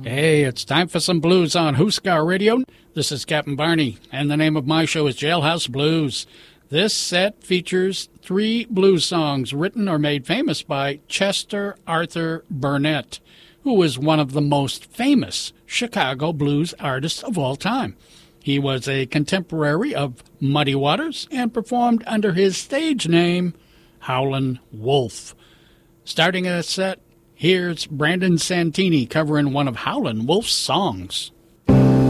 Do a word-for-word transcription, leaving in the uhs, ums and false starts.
Hey, it's time for some blues on Huskar Radio. This is Captain Barney, and the name of my show is Jailhouse Blues. This set features three blues songs written or made famous by Chester Arthur Burnett, who was one of the most famous Chicago blues artists of all time. He was a contemporary of Muddy Waters and performed under his stage name, Howlin' Wolf. Starting a set, here's Brandon Santini covering one of Howlin' Wolf's songs.